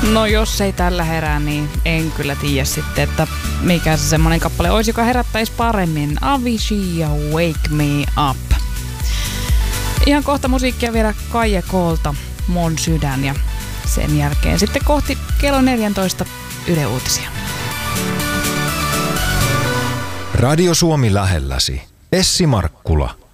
No jos ei tällä herää, niin en kyllä tiedä sitten, että mikä se semmonen kappale olisi, joka herättäisi paremmin. Avicii ja Wake Me Up. Ihan kohta musiikkia vielä Kaije Koolta, Mon sydän, ja sen jälkeen sitten kohti kello 14 Yle Uutisia. Radio Suomi lähelläsi. Essi Markkula.